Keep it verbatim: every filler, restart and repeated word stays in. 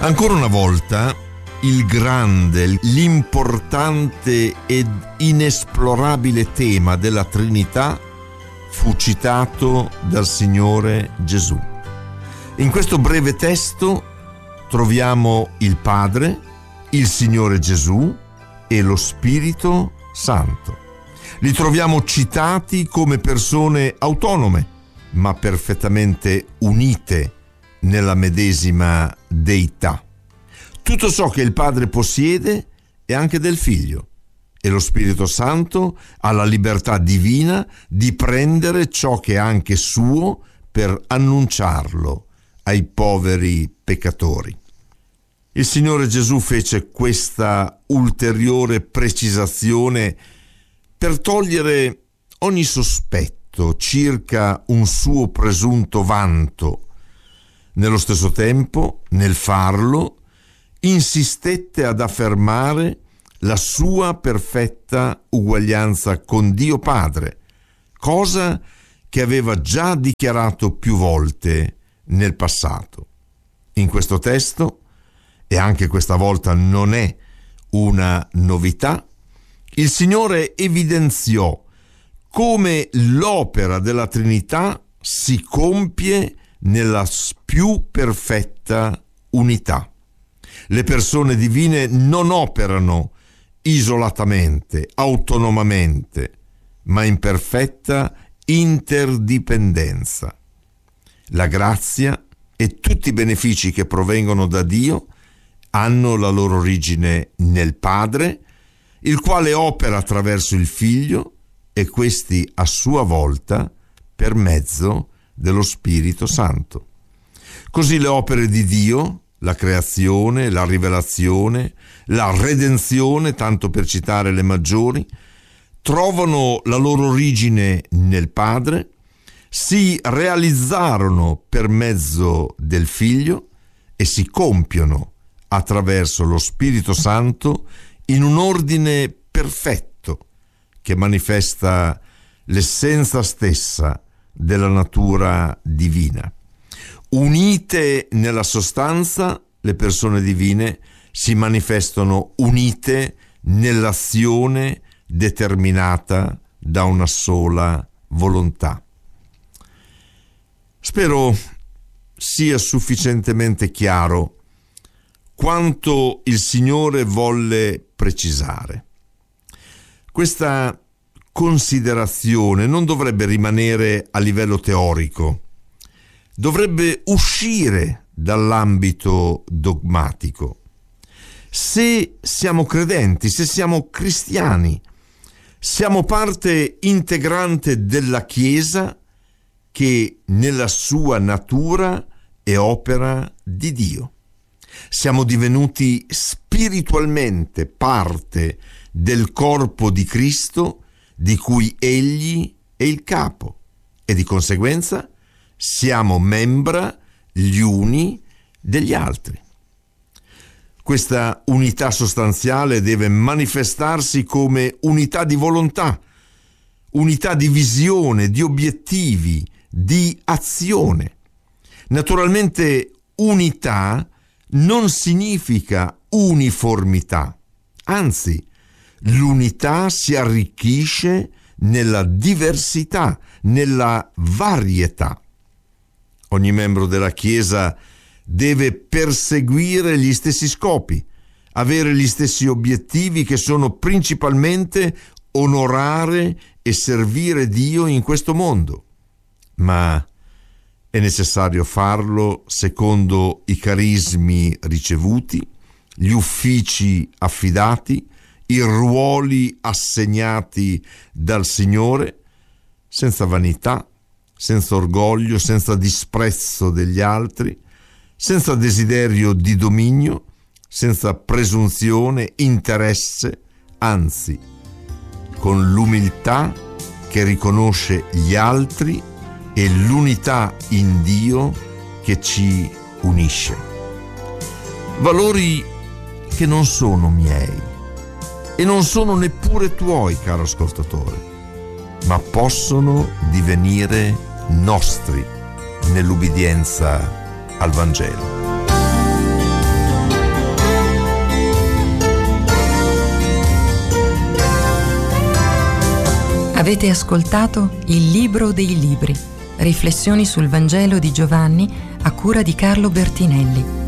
Ancora una volta il grande, l'importante ed inesplorabile tema della Trinità fu citato dal Signore Gesù. In questo breve testo troviamo il Padre, il Signore Gesù e lo Spirito Santo. Li troviamo citati come persone autonome, ma perfettamente unite nella medesima deità. Tutto ciò che il Padre possiede è anche del Figlio, e lo Spirito Santo ha la libertà divina di prendere ciò che è anche suo per annunciarlo ai poveri peccatori. Il Signore Gesù fece questa ulteriore precisazione per togliere ogni sospetto circa un suo presunto vanto. Nello stesso tempo, nel farlo, insistette ad affermare la sua perfetta uguaglianza con Dio Padre, cosa che aveva già dichiarato più volte nel passato. In questo testo, e anche questa volta non è una novità, il Signore evidenziò come l'opera della Trinità si compie nella più perfetta unità. Le persone divine non operano isolatamente, autonomamente, ma in perfetta interdipendenza. La grazia e tutti i benefici che provengono da Dio hanno la loro origine nel Padre, il quale opera attraverso il Figlio e questi a sua volta per mezzo dello Spirito Santo. Così le opere di Dio, la creazione, la rivelazione, la redenzione, tanto per citare le maggiori, trovano la loro origine nel Padre, si realizzarono per mezzo del Figlio e si compiono attraverso lo Spirito Santo in un ordine perfetto che manifesta l'essenza stessa della natura divina. Unite nella sostanza, le persone divine si manifestano unite nell'azione determinata da una sola volontà. Spero sia sufficientemente chiaro quanto il Signore volle precisare. Questa considerazione non dovrebbe rimanere a livello teorico, dovrebbe uscire dall'ambito dogmatico. Se siamo credenti, se siamo cristiani, siamo parte integrante della Chiesa che nella sua natura è opera di Dio. Siamo divenuti spiritualmente parte del corpo di Cristo, di cui Egli è il capo, e di conseguenza siamo membra gli uni degli altri. Questa unità sostanziale deve manifestarsi come unità di volontà, unità di visione, di obiettivi, di azione. Naturalmente unità non significa uniformità, anzi, l'unità si arricchisce nella diversità, nella varietà. Ogni membro della Chiesa deve perseguire gli stessi scopi, avere gli stessi obiettivi che sono principalmente onorare e servire Dio in questo mondo. Ma è necessario farlo secondo i carismi ricevuti, gli uffici affidati, i ruoli assegnati dal Signore, senza vanità, senza orgoglio, senza disprezzo degli altri, senza desiderio di dominio, senza presunzione, interesse, anzi, con l'umiltà che riconosce gli altri e l'unità in Dio che ci unisce. Valori che non sono miei e non sono neppure tuoi, caro ascoltatore, ma possono divenire nostri nell'ubbidienza al Vangelo. Avete ascoltato Il Libro dei Libri, riflessioni sul Vangelo di Giovanni a cura di Carlo Bertinelli.